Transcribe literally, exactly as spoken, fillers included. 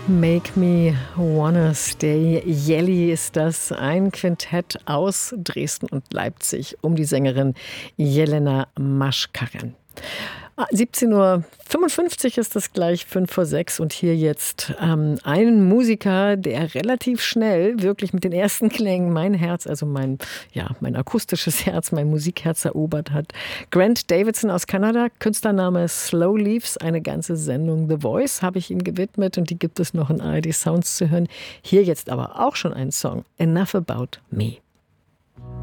Make Me Wanna Stay. Jelly ist das, ein Quintett aus Dresden und Leipzig um die Sängerin Jelena Maschkaren. siebzehn Uhr fünfundfünfzig ist das gleich, fünf vor sechs. Und hier jetzt ähm, ein Musiker, der relativ schnell wirklich mit den ersten Klängen mein Herz, also mein, ja, mein akustisches Herz, mein Musikherz erobert hat. Grant Davidson aus Kanada, Künstlername Slow Leaves, eine ganze Sendung The Voice habe ich ihm gewidmet und die gibt es noch in A R D Sounds zu hören. Hier jetzt aber auch schon ein Song, Enough About Me.